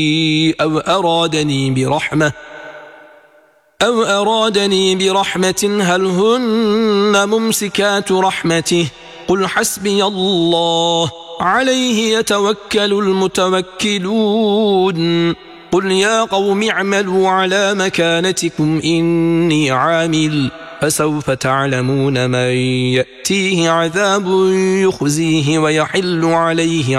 أو أرادني برحمة هل هن ممسكات رحمته قل حسبي الله عليه يتوكل المتوكلون قل يا قوم اعملوا على مكانتكم إني عامل فسوف تعلمون من يأتيه عذاب يخزيه ويحل عليه